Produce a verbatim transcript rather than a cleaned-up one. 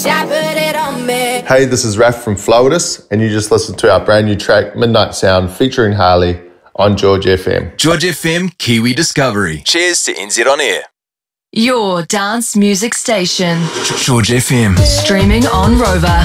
I put it on me. Hey, this is Raf from Floatus, and you just listened to our brand new track, Midnight Sound, featuring Harley on George F M. George F M, Kiwi Discovery. Cheers to N Z On Air. Your dance music station. George F M. Streaming on Rover.